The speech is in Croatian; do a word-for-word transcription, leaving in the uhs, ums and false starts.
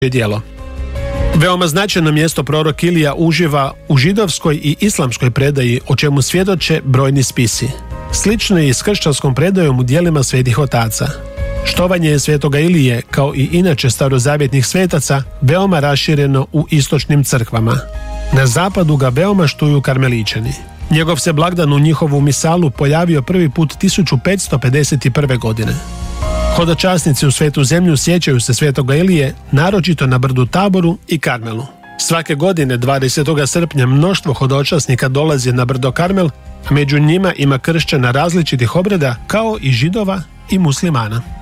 djelo. Veoma značajno mjesto prorok Ilija uživa u židovskoj i islamskoj predaji, o čemu svjedoče brojni spisi. Slično je i s kršćanskom predajom u djelima svetih otaca. Štovanje svetoga Ilije, kao i inače starozavjetnih svetaca, veoma rašireno u istočnim crkvama. Na zapadu ga veoma štuju karmeličani. Njegov se blagdan u njihovu misalu pojavio prvi put tisuću petsto pedeset prve. godine. Hodočasnici u svetu zemlju sjećaju se svetoga Ilije, naročito na brdu Taboru i Karmelu. Svake godine dvadesetog srpnja mnoštvo hodočasnika dolazi na brdo Karmel, a među njima ima kršćana različitih obreda, kao i židova i muslimana.